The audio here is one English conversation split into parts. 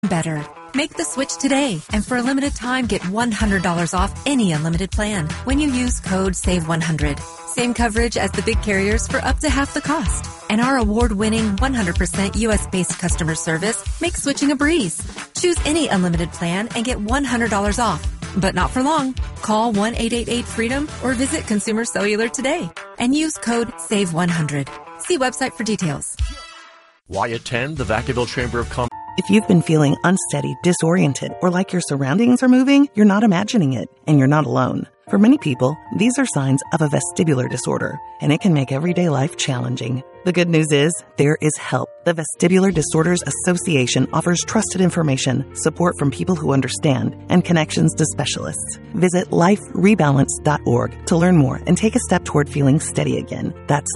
better. Make the switch today, and for a limited time, get $100 off any unlimited plan when you use code SAVE100. Same coverage as the big carriers for up to half the cost. And our award-winning 100% U.S.-based customer service makes switching a breeze. Choose any unlimited plan and get $100 off. But not for long. Call 1-888-FREEDOM or visit Consumer Cellular today and use code SAVE100. See website for details. Why attend the Vacaville Chamber of Commerce? If you've been feeling unsteady, disoriented, or like your surroundings are moving, you're not imagining it, and you're not alone. For many people, these are signs of a vestibular disorder, and it can make everyday life challenging. The good news is, there is help. The Vestibular Disorders Association offers trusted information, support from people who understand, and connections to specialists. Visit liferebalance.org to learn more and take a step toward feeling steady again. That's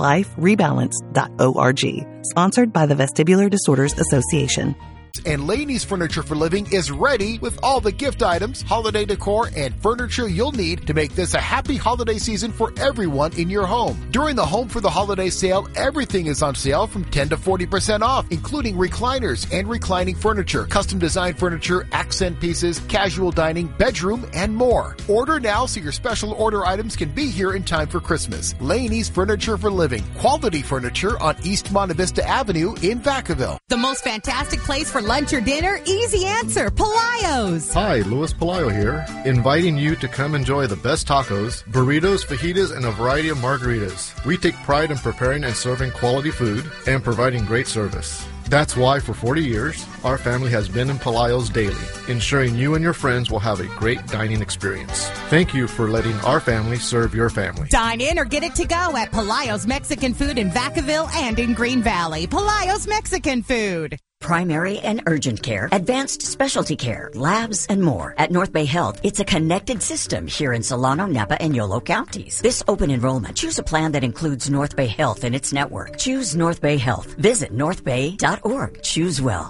liferebalance.org. Sponsored by the Vestibular Disorders Association. And Laney's Furniture for Living is ready with all the gift items, holiday decor, and furniture you'll need to make this a happy holiday season for everyone in your home. During the Home for the Holiday sale, everything is on sale from 10 to 40% off, including recliners and reclining furniture, custom designed furniture, accent pieces, casual dining, bedroom, and more. Order now so your special order items can be here in time for Christmas. Laney's Furniture for Living. Quality furniture on East Monte Vista Avenue in Vacaville. The most fantastic place for lunch or dinner? Easy answer, Palaio's. Hi, Louis Palaio here, inviting you to come enjoy the best tacos, burritos, fajitas, and a variety of margaritas. We take pride in preparing and serving quality food and providing great service. That's why for 40 years, our family has been in Palaio's daily, ensuring you and your friends will have a great dining experience. Thank you for letting our family serve your family. Dine in or get it to go at Palaio's Mexican Food in Vacaville and in Green Valley. Palaio's Mexican Food. Primary and urgent care, advanced specialty care, labs, and more. At North Bay Health, it's a connected system here in Solano, Napa, and Yolo counties. This open enrollment, choose a plan that includes North Bay Health in its network. Choose North Bay Health. Visit northbay.org. Choose well.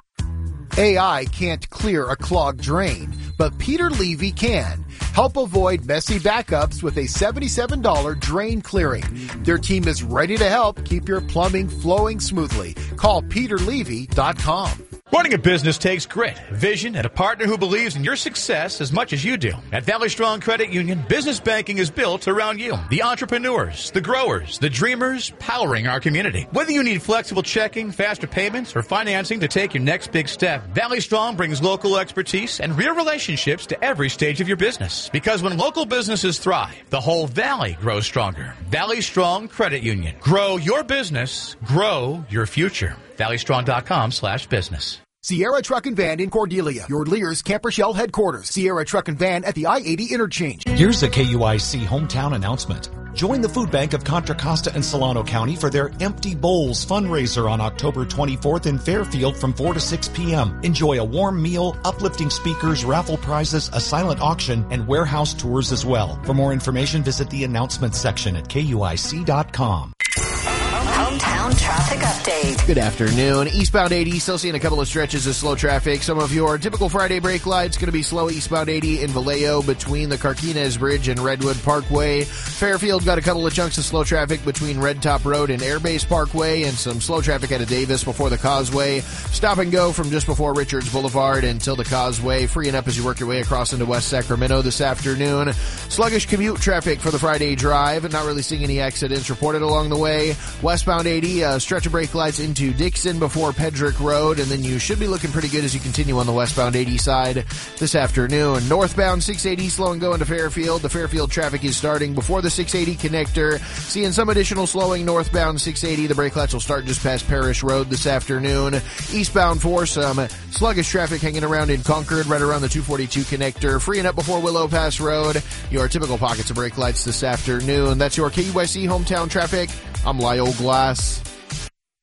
AI can't clear a clogged drain, but Peter Levy can. Help avoid messy backups with a $77 drain clearing. Their team is ready to help keep your plumbing flowing smoothly. Call peterlevy.com. Running a business takes grit, vision, and a partner who believes in your success as much as you do. At Valley Strong Credit Union, business banking is built around you. The entrepreneurs, the growers, the dreamers, powering our community. Whether you need flexible checking, faster payments, or financing to take your next big step, Valley Strong brings local expertise and real relationships to every stage of your business. Because when local businesses thrive, the whole valley grows stronger. Valley Strong Credit Union. Grow your business, grow your future. ValleyStrong.com/business. Sierra Truck and Van in Cordelia, your Lear's Camper Shell headquarters. Sierra Truck and Van at the I-80 interchange. Here's a KUIC hometown announcement. Join the Food Bank of Contra Costa and Solano County for their Empty Bowls fundraiser on October 24th in Fairfield from 4 to 6 p.m. Enjoy a warm meal, uplifting speakers, raffle prizes, a silent auction, and warehouse tours as well. For more information, visit the announcements section at KUIC.com. Hometown traffic update. Good afternoon. Eastbound 80, still seeing a couple of stretches of slow traffic. Some of your typical Friday brake lights going to be slow eastbound 80 in Vallejo between the Carquinez Bridge and Redwood Parkway. Fairfield got a couple of chunks of slow traffic between Red Top Road and Airbase Parkway, and some slow traffic out of Davis before the Causeway. Stop and go from just before Richards Boulevard until the Causeway, freeing up as you work your way across into West Sacramento this afternoon. Sluggish commute traffic for the Friday drive, not really seeing any accidents reported along the way. Westbound 80, stretch of brake lights into Dixon before Pedrick Road, and then you should be looking pretty good as you continue on the westbound 80 side this afternoon. Northbound 680 slow and go into Fairfield. The Fairfield traffic is starting before the 680 connector. Seeing some additional slowing northbound 680. The brake lights will start just past Parish Road this afternoon. Eastbound 4, some sluggish traffic hanging around in Concord right around the 242 connector. Freeing up before Willow Pass Road. Your typical pockets of brake lights this afternoon. That's your KUIC hometown traffic. I'm Lyle Glass.